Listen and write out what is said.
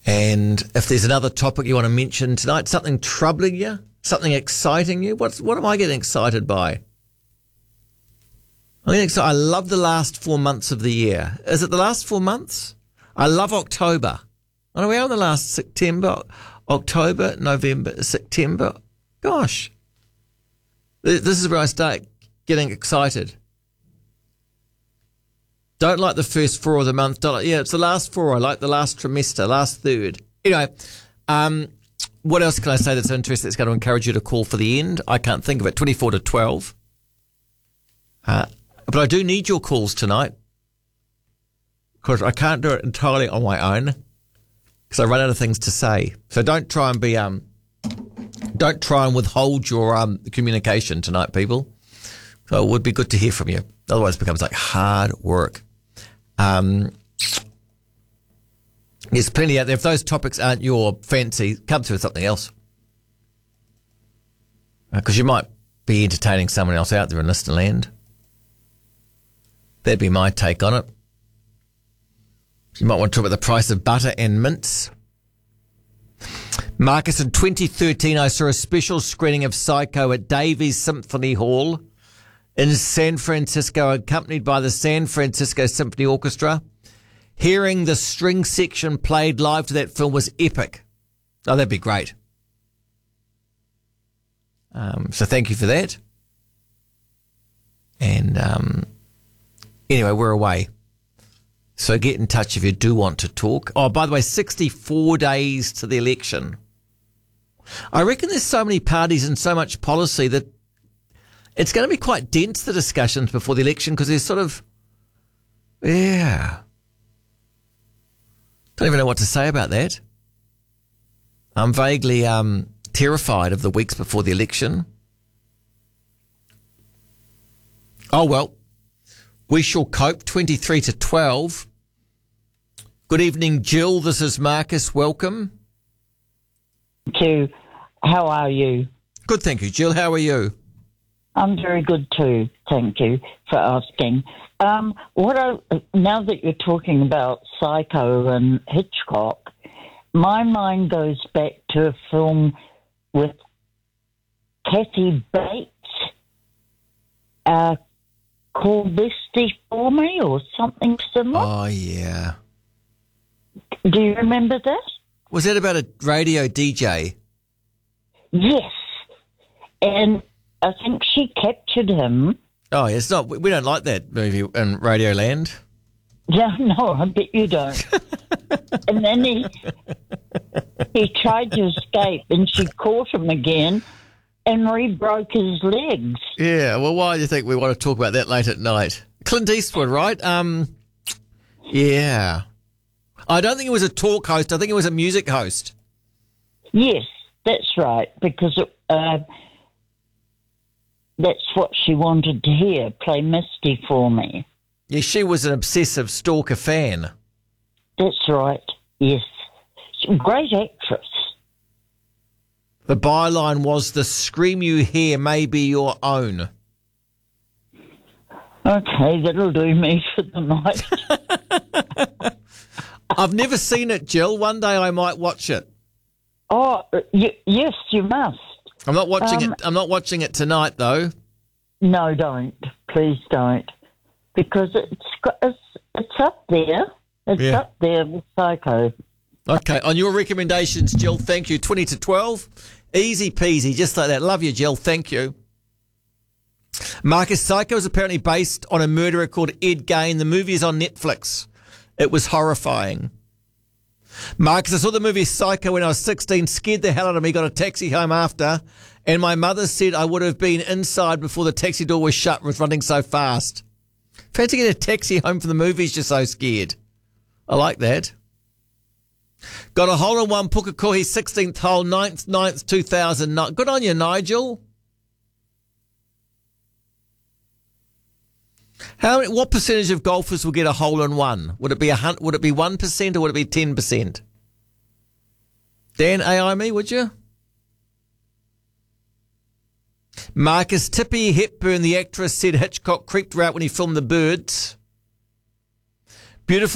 And if there's another topic you want to mention tonight, something troubling you, something exciting you, what am I getting excited by? I love the last 4 months of the year. Is it the last 4 months? I love October. Are we on the last September, October, November, September? Gosh. This is where I start getting excited. Don't like the first 4 of the month. It's the last 4. I like the last trimester, last third. Anyway, what else can I say that's interesting that's going to encourage you to call for the end? I can't think of it. 24 to 12. But I do need your calls tonight because I can't do it entirely on my own because I run out of things to say. So don't try and withhold your communication tonight, people. So it would be good to hear from you. Otherwise it becomes like hard work. There's plenty out there. If those topics aren't your fancy, come through with something else. Because you might be entertaining someone else out there in listener land. That'd be my take on it. You might want to talk about the price of butter and mince. Marcus, in 2013, I saw a special screening of Psycho at Davies Symphony Hall in San Francisco, accompanied by the San Francisco Symphony Orchestra. Hearing the string section played live to that film was epic. Oh, that'd be great. So thank you for that. And anyway, we're away. So get in touch if you do want to talk. Oh, by the way, 64 days to the election. I reckon there's so many parties and so much policy that it's going to be quite dense, the discussions before the election, because there's sort of, don't even know what to say about that. I'm vaguely terrified of the weeks before the election. Oh, well, we shall cope. 23 to 12. Good evening, Jill. This is Marcus. Welcome. Thank you. How are you? Good, thank you, Jill. How are you? I'm very good too. Thank you for asking. Now that you're talking about Psycho and Hitchcock, my mind goes back to a film with Kathy Bates called Misty for Me or something similar. Oh, yeah. Do you remember that? Was that about a radio DJ? Yes. And I think she captured him. Oh, it's not. We don't like that movie in Radioland. Yeah, no, I bet you don't. And then he tried to escape, and she caught him again and re-broke his legs. Yeah, well, why do you think we want to talk about that late at night? Clint Eastwood, right? Yeah. I don't think it was a talk host. I think it was a music host. Yes, that's right, because that's what she wanted to hear, play Misty for me. Yeah, she was an obsessive stalker fan. That's right, yes. Great actress. The byline was, the scream you hear may be your own. Okay, that'll do me for the night. I've never seen it, Jill. One day I might watch it. Oh, yes, you must. I'm not watching it. I'm not watching it tonight, though. No, don't. Please don't. Because it's up there. It's up there with Psycho. Okay, on your recommendations, Jill, thank you. 20 to 12. Easy peasy, just like that. Love you, Jill. Thank you. Marcus, Psycho is apparently based on a murderer called Ed Gein. The movie is on Netflix. It was horrifying. Marcus, I saw the movie Psycho when I was 16, scared the hell out of me, got a taxi home after, and my mother said I would have been inside before the taxi door was shut and was running so fast. Fancy getting a taxi home from the movies, you're so scared. I like that. Got a hole-in-one Pukekohe 16th hole, 9th 2009. Good on you, Nigel. What percentage of golfers will get a hole-in-one? Would it be 1% or would it be 10%? Dan, AI me, would you? Marcus, Tippi Hepburn, the actress, said Hitchcock creeped her out when he filmed The Birds. Beautiful.